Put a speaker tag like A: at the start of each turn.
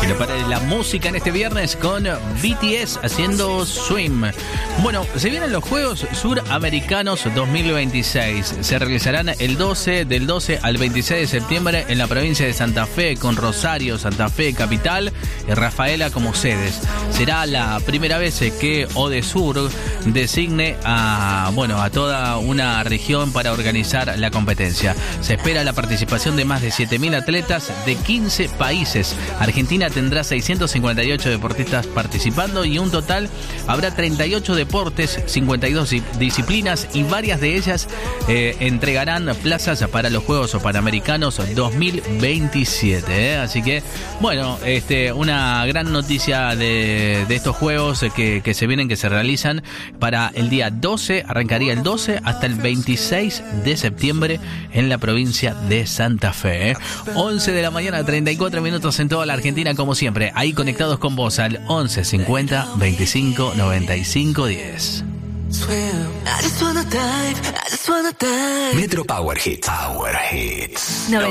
A: Prepare la música en este viernes con BTS haciendo Swim. Bueno, se vienen los Juegos Suramericanos 2026. Se realizarán del 12 al 26 de septiembre en la provincia de Santa Fe, con Rosario, Santa Fe capital y Rafaela como sedes. Será la primera vez que ODESUR designe a toda una región para organizar la competencia. Se espera la participación de más de 7.000 atletas de 15 países. Argentina tendrá 658 deportistas participando y un total habrá 38 deportes, 52 disciplinas y varias de ellas entregarán plazas para los Juegos Panamericanos 2027. Así que, una gran noticia de estos Juegos que se vienen, que se realizan para el día 12, arrancaría el 12 hasta el 26 de septiembre en la provincia de Santa Fe. 11 de la mañana, 34 minutos en toda la Argentina, como siempre, ahí conectados con vos al 11 50 25 95 10.
B: Metro Power Hits.